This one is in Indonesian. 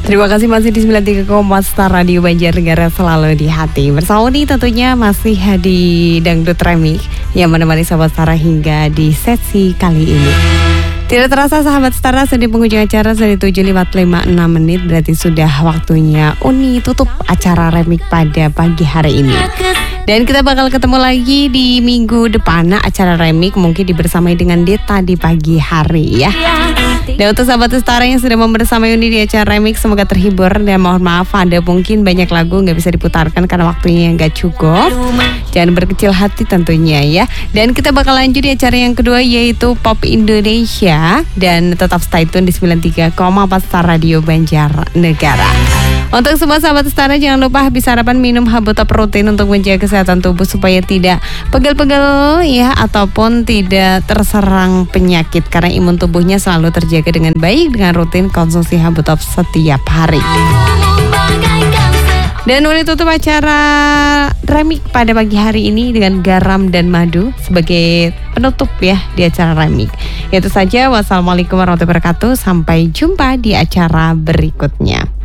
Terima kasih masih di 93,4 Star Radio Banjarnegara, selalu di hati. Bersama Uni tentunya masih di Dangdut Remix yang menemani Sobat Stara hingga di sesi kali ini. Tidak terasa sahabat Stara, sudah di penghujung acara, sudah 7.55 menit. Berarti sudah waktunya Uni tutup acara Remix pada pagi hari ini. Dan kita bakal ketemu lagi di minggu depan. Acara Remix mungkin dibersamai dengan Deta di pagi hari ya. Dan untuk sahabat Stara yang sudah membersamai Uni di acara Remix, semoga terhibur. Dan mohon maaf ada mungkin banyak lagu nggak bisa diputarkan karena waktunya yang nggak cukup. Jangan berkecil hati tentunya ya. Dan kita bakal lanjut di acara yang kedua, yaitu Pop Indonesia. Dan tetap stay tune di 93,4 Star Radio Banjarnegara. Untuk semua sahabat Stara, jangan lupa habis sarapan minum Habotop rutin untuk menjaga kesehatan tubuh supaya tidak pegel-pegel ya, ataupun tidak terserang penyakit, karena imun tubuhnya selalu terjaga dengan baik dengan rutin konsumsi Habotop setiap hari. Dan Uni tutup acara Remix pada pagi hari ini dengan Garam dan Madu sebagai penutup ya di acara Remix. Itu saja, wassalamualaikum warahmatullahi wabarakatuh. Sampai jumpa di acara berikutnya.